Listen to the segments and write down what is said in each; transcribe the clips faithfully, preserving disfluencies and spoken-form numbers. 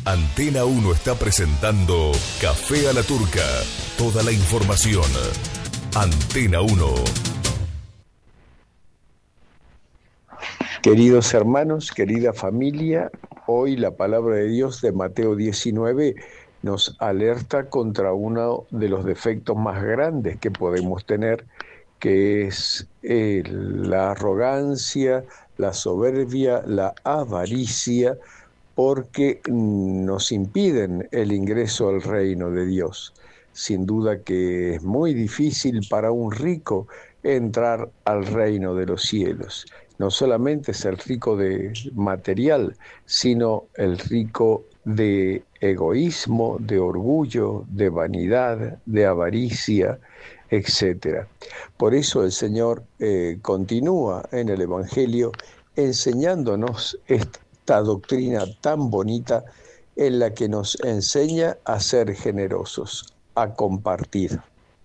Antena uno está presentando Café a la Turca. Toda la información. Antena uno. Queridos hermanos, querida familia, hoy la palabra de Dios de Mateo diecinueve nos alerta contra uno de los defectos más grandes que podemos tener, que es eh, la arrogancia, la soberbia, la avaricia, porque nos impiden el ingreso al reino de Dios. Sin duda que es muy difícil para un rico entrar al reino de los cielos. No solamente es el rico de material, sino el rico de egoísmo, de orgullo, de vanidad, de avaricia, etcétera. Por eso el Señor eh, continúa en el Evangelio enseñándonos esta doctrina tan bonita en la que nos enseña a ser generosos, a compartir.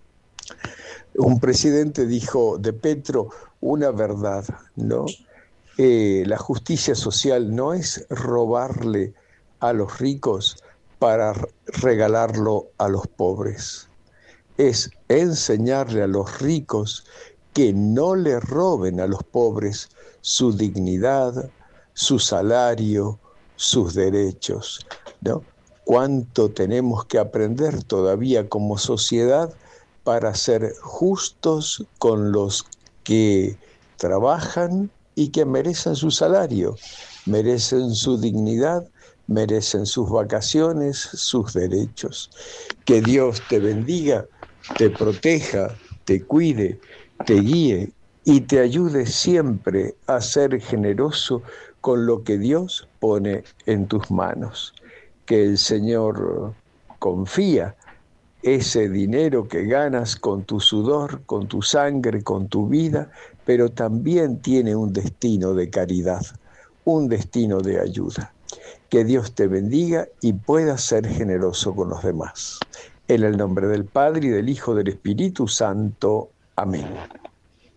Un presidente dijo de Petro una verdad, ¿no? Eh, la justicia social no es robarle a los ricos para regalarlo a los pobres. Es enseñarle a los ricos que no le roben a los pobres su dignidad, su salario, sus derechos, ¿no? ¿Cuánto tenemos que aprender todavía como sociedad para ser justos con los que trabajan y que merecen su salario, merecen su dignidad, merecen sus vacaciones, sus derechos? Que Dios te bendiga, te proteja, te cuide, te guíe y te ayude siempre a ser generoso con lo que Dios pone en tus manos. Que el Señor confía ese dinero que ganas con tu sudor, con tu sangre, con tu vida, pero también tiene un destino de caridad, un destino de ayuda. Que Dios te bendiga y puedas ser generoso con los demás. En el nombre del Padre, y del Hijo, y del Espíritu Santo. Amén.